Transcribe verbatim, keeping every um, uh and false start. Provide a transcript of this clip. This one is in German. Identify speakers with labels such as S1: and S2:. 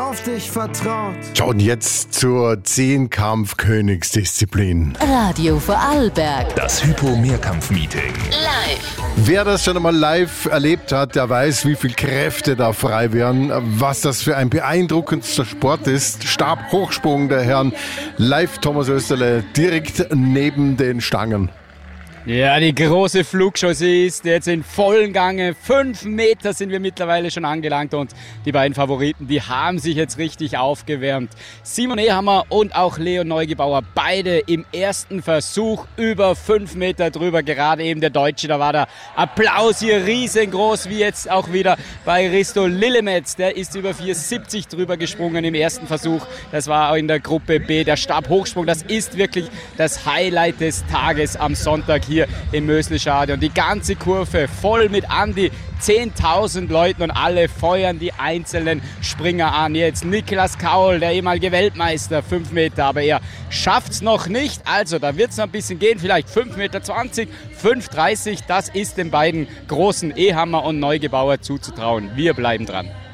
S1: auf dich vertraut.
S2: Und jetzt zur Zehnkampf-Königsdisziplin.
S3: Radio Vorarlberg.
S4: Das Hypo-Mehrkampf-Meeting.
S3: Live.
S2: Wer das schon einmal live erlebt hat, der weiß, wie viel Kräfte da frei werden, was das für ein beeindruckendster Sport ist. Stabhochsprung der Herren live Thomas Österle direkt neben den Stangen.
S5: Ja, die große Flugchaussee ist jetzt in vollem Gange. Fünf Meter sind wir mittlerweile schon angelangt und die beiden Favoriten, die haben sich jetzt richtig aufgewärmt. Simon Ehammer und auch Leon Neugebauer, beide im ersten Versuch über fünf Meter drüber. Gerade eben der Deutsche, da war der Applaus hier riesengroß, wie jetzt auch wieder bei Risto Lillemetz. Der ist über vier siebzig drüber gesprungen im ersten Versuch. Das war auch in der Gruppe B, der Stabhochsprung. Das ist wirklich das Highlight des Tages am Sonntag hier im Mösli-Stadion. Die ganze Kurve voll mit an die zehntausend Leuten und alle feuern die einzelnen Springer an. Jetzt Niklas Kaul, der ehemalige Weltmeister, fünf Meter, aber er schafft's noch nicht. Also da wird's noch ein bisschen gehen, vielleicht fünf Meter zwanzig, fünf dreißig. Das ist den beiden großen Ehammer und Neugebauer zuzutrauen. Wir bleiben dran.